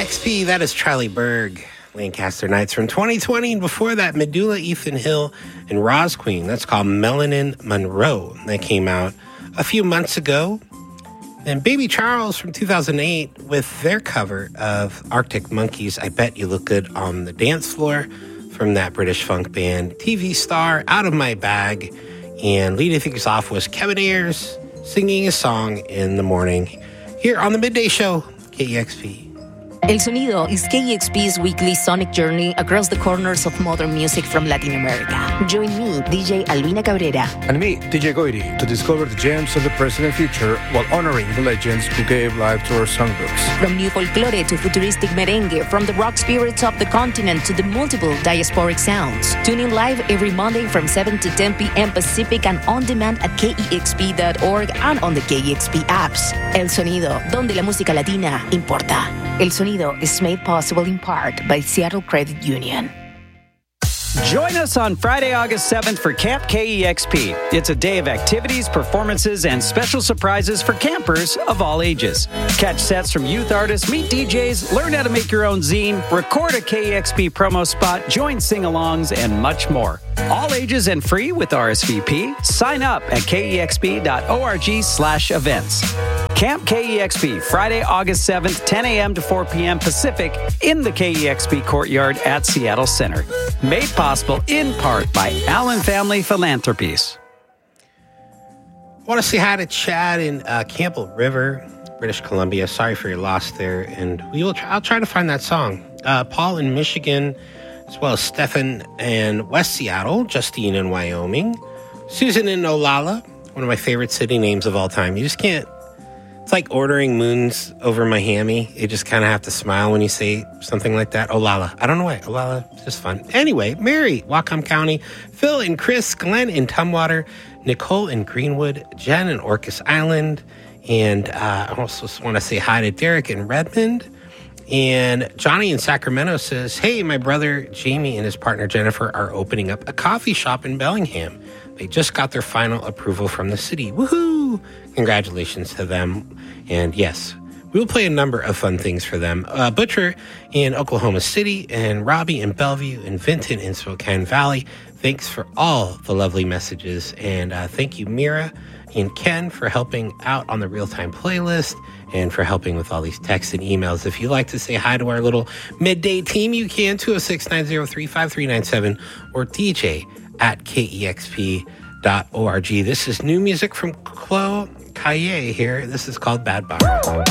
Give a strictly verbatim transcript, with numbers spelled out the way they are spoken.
X P, that is Charlie Berg, Lancaster Nights from twenty twenty. And before that, Medulla, Ethan Hill, and Roz Queen. That's called Melanin Monroe. That came out a few months ago. And Baby Charles from two thousand eight with their cover of Arctic Monkeys, I Bet You Look Good on the Dance Floor, from that British funk band. T V star, Out of My Bag. And leading things off was Kevin Ayers singing a song in the morning here on the Midday Show, K E X P. El Sonido is K E X P's weekly sonic journey across the corners of modern music from Latin America. Join me, D J Albina Cabrera. And me, D J Goiri, to discover the gems of the present and future while honoring the legends who gave life to our songbooks. From new folklore to futuristic merengue, from the rock spirits of the continent to the multiple diasporic sounds. Tune in live every Monday from seven to ten p.m. Pacific and on demand at K E X P dot org and on the K E X P apps. El Sonido, donde la música latina importa. El Sonido is made possible in part by Seattle Credit Union. Join us on Friday, August seventh for Camp K E X P. It's a day of activities, performances, and special surprises for campers of all ages. Catch sets from youth artists, meet D Js, learn how to make your own zine, record a K E X P promo spot, join sing-alongs, and much more. All ages and free with R S V P. Sign up at K E X P dot org slash events. Camp K E X P, Friday, August seventh, ten a.m. to four p.m. Pacific in the K E X P Courtyard at Seattle Center. Made possible in part by Allen Family Philanthropies. I want to say hi to Chad in uh, Campbell River, British Columbia. Sorry for your loss there. And we will try, I'll try to find that song. Uh, Paul in Michigan, as well as Stefan in West Seattle, Justine in Wyoming, Susan in Olalla, one of my favorite city names of all time. You just can't. It's like ordering moons over Miami. You just kind of have to smile when you say something like that. Olalla. I don't know why. Olalla is just fun. Anyway, Mary, Whatcom County, Phil and Chris, Glenn in Tumwater, Nicole in Greenwood, Jen in Orcas Island, and uh, I also want to say hi to Derek in Redmond. And Johnny in Sacramento says, hey, my brother Jamie and his partner Jennifer are opening up a coffee shop in Bellingham. They just got their final approval from the city. Woohoo! Congratulations to them. And yes, we will play a number of fun things for them. Uh, Butcher in Oklahoma City, and Robbie in Bellevue, and Vinton in Spokane Valley. Thanks for all the lovely messages. And uh, thank you, Mira and Ken, for helping out on the real-time playlist and for helping with all these texts and emails. If you'd like to say hi to our little midday team, you can, two oh six, nine oh three, five three nine seven, or D J at K E X P dot org. This is new music from Chloe Kaye here. This is called Bad Bar.